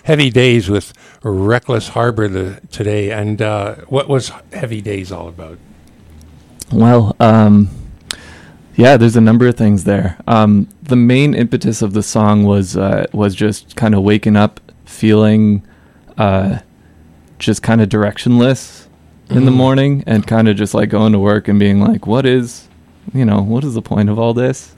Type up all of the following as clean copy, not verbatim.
Heavy Days with Reckless Harbor today. And what was Heavy Days all about? Well, yeah, there's a number of things there. The main impetus of the song was just kind of waking up feeling just kind of directionless in the morning, and kind of just like going to work and being like, what is the point of all this?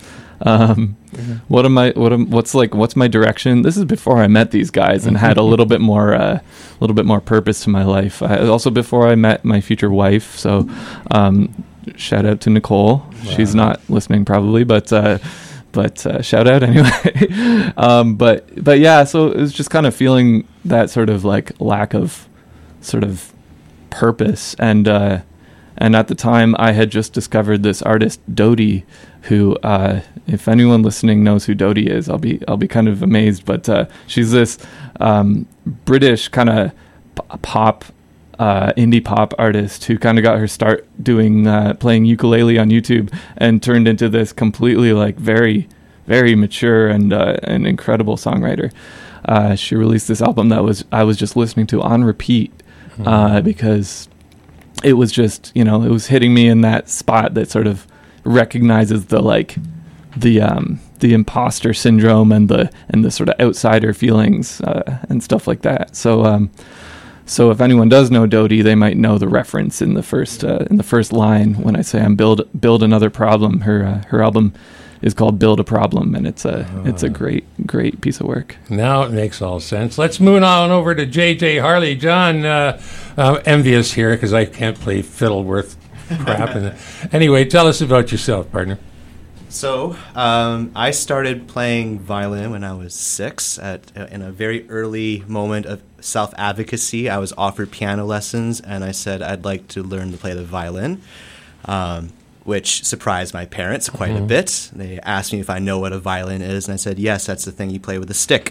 What's my direction? This is before I met these guys and had a little bit more purpose to my life. Also before I met my future wife. So, shout out to Nicole. Wow. She's not listening probably, but shout out anyway. But yeah, so it was just kind of feeling that sort of like lack of sort of purpose, and at the time I had just discovered this artist Dodie, who if anyone listening knows who Dodie is, I'll be kind of amazed. But she's this British kind of pop. Indie pop artist who kind of got her start doing playing ukulele on YouTube and turned into this completely like very, very mature and an incredible songwriter. She released this album that I was just listening to on repeat because it was just, it was hitting me in that spot that sort of recognizes the imposter syndrome and the sort of outsider feelings and stuff like that. So if anyone does know Dodie, they might know the reference in the first line when I say I'm build another problem. Her album is called Build a Problem, and it's a great piece of work. Now it makes all sense. Let's move on over to JJ Harley. John, envious here because I can't play fiddle worth crap. Anyway, tell us about yourself, partner. So I started playing violin when I was 6. In a very early moment of self-advocacy, I was offered piano lessons, and I said I'd like to learn to play the violin, which surprised my parents quite a bit. They asked me if I know what a violin is, and I said, yes, that's the thing you play with a stick.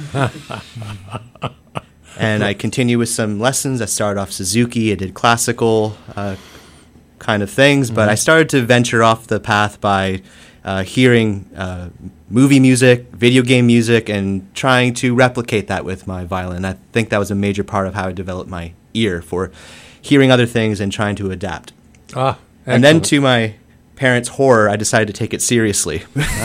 And I continued with some lessons. I started off Suzuki. I did classical kind of things, but I started to venture off the path by hearing movie music, video game music, and trying to replicate that with my violin. I think that was a major part of how I developed my ear for hearing other things and trying to adapt. And then to my parents' horror, I decided to take it seriously.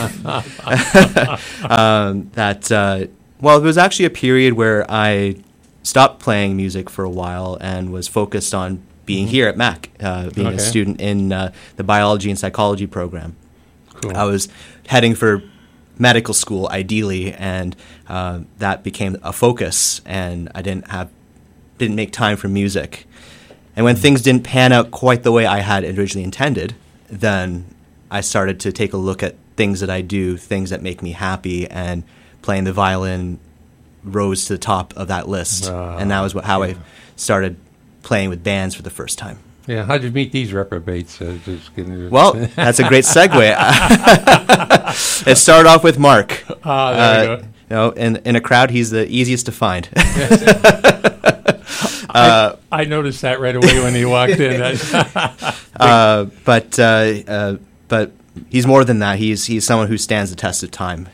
Well, it was actually a period where I stopped playing music for a while and was focused on being here at Mac, being a student in the biology and psychology program. Cool. I was heading for medical school, ideally, and that became a focus, and I didn't make time for music. And when things didn't pan out quite the way I had originally intended, then I started to take a look at things that I do, things that make me happy, and playing the violin rose to the top of that list. And that was how I started playing with bands for the first time. Yeah, how'd you meet these reprobates? Well, that's a great segue. It started off with Mark. There you go. In a crowd, he's the easiest to find. I noticed that right away when he walked in. But he's more than that. He's someone who stands the test of time.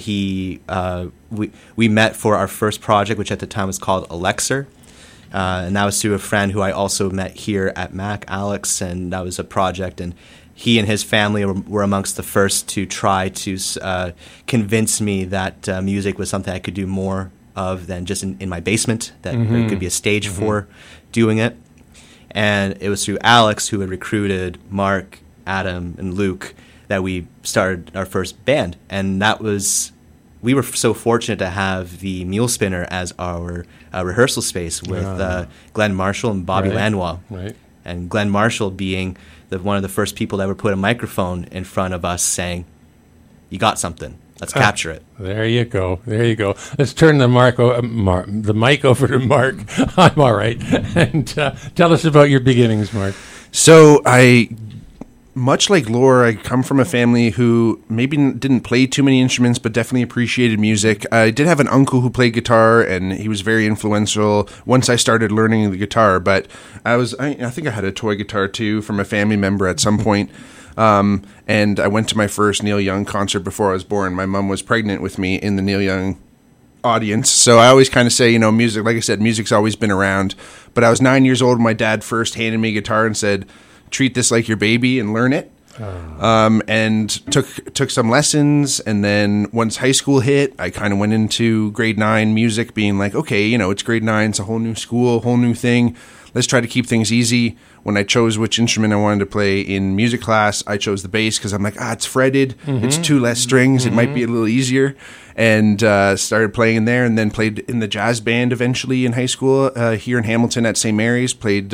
We met for our first project, which at the time was called Elixir. And that was through a friend who I also met here at Mac, Alex, and that was a project. And he and his family were amongst the first to try to convince me that music was something I could do more of than just in my basement, that there could be a stage for doing it. And it was through Alex, who had recruited Mark, Adam, and Luke, that we started our first band. And we were so fortunate to have the Mule Spinner as our rehearsal space with Glenn Marshall and Bobby Lanois. Right. And Glenn Marshall being one of the first people that ever put a microphone in front of us saying, "You got something. Let's capture it." There you go. Let's turn the mic over to Mark. I'm all right. And tell us about your beginnings, Mark. So much like Laura, I come from a family who maybe didn't play too many instruments, but definitely appreciated music. I did have an uncle who played guitar, and he was very influential once I started learning the guitar. But I think I had a toy guitar too from a family member at some point. And I went to my first Neil Young concert before I was born. My mom was pregnant with me in the Neil Young audience. So I always kind of say, music, like I said, music's always been around. But I was 9 years old when my dad first handed me a guitar and said, treat this like your baby and learn it. And took some lessons. And then once high school hit, I kind of went into grade 9 music, being like, okay, it's grade 9. It's a whole new school, whole new thing. Let's try to keep things easy. When I chose which instrument I wanted to play in music class, I chose the bass because I'm like, it's fretted. It's 2 less strings. It might be a little easier. And started playing in there, and then played in the jazz band eventually in high school here in Hamilton at St. Mary's. Played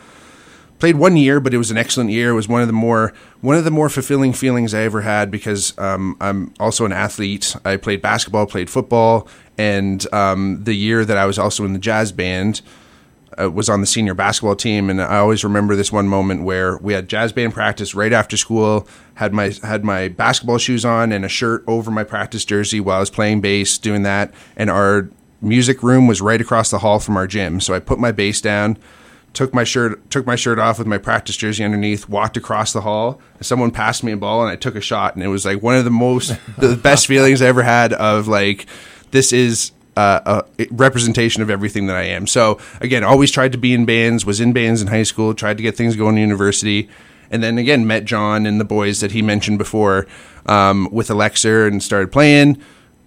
1 year, but it was an excellent year. It was one of the more fulfilling feelings I ever had because I'm also an athlete. I played basketball, played football, and the year that I was also in the jazz band, was on the senior basketball team. And I always remember this one moment where we had jazz band practice right after school, had my basketball shoes on and a shirt over my practice jersey while I was playing bass, doing that. And our music room was right across the hall from our gym. So I put my bass down, took my shirt off with my practice jersey underneath, walked across the hall, and someone passed me a ball and I took a shot. And it was like one of the best feelings I ever had of like, this is a representation of everything that I am. So again, always tried to be in bands, was in bands in high school, tried to get things going in university. And then again, met John and the boys that he mentioned before with Alexer and started playing.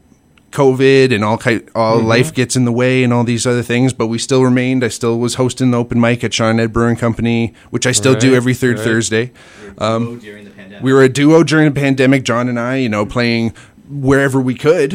COVID and all life gets in the way and all these other things, but we still remained. I still was hosting the open mic at Sean Ed Brewing Company, which I still do every third Thursday. We were a duo during the pandemic, John and I, playing wherever we could,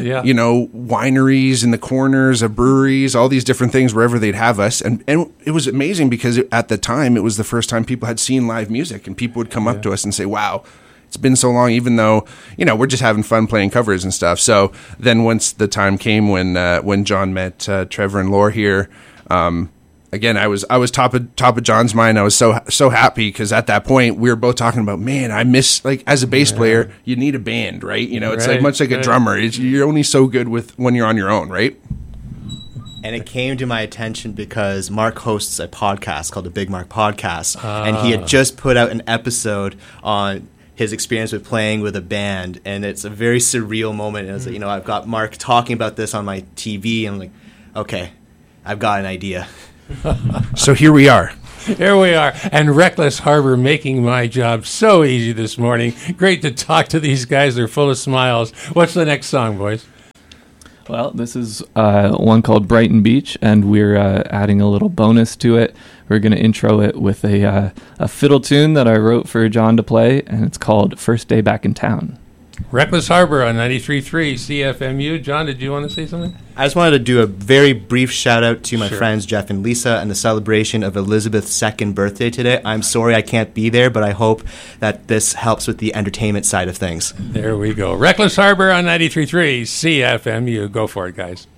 wineries in the corners of breweries, all these different things, wherever they'd have us. And it was amazing because at the time, it was the first time people had seen live music, and people would come up to us and say, wow, it's been so long, even though, we're just having fun playing covers and stuff. So then once the time came when John met Trevor and Laura here, again, I was top of John's mind. I was so happy because at that point we were both talking about, man, I miss, like, as a bass player, you need a band, right? It's like much like a drummer. You're only so good when you're on your own, right? And it came to my attention because Mark hosts a podcast called the Big Mark Podcast, and he had just put out an episode on his experience with playing with a band, and it's a very surreal moment. And it's like, I've got Mark talking about this on my TV, and I'm like, okay, I've got an idea. So here we are. Here we are. And Reckless Harbor making my job so easy this morning. Great to talk to these guys. They're full of smiles. What's the next song, boys? Well, this is one called Brighton Beach, and we're adding a little bonus to it. We're going to intro it with a fiddle tune that I wrote for John to play, and it's called First Day Back in Town. Reckless Harbor on 93.3 CFMU. John, did you want to say something? I just wanted to do a very brief shout out to my friends Jeff and Lisa and the celebration of Elizabeth's 2nd birthday today. I'm sorry I can't be there, but I hope that this helps with the entertainment side of things. There we go. Reckless Harbor on 93.3 CFMU. Go for it, guys.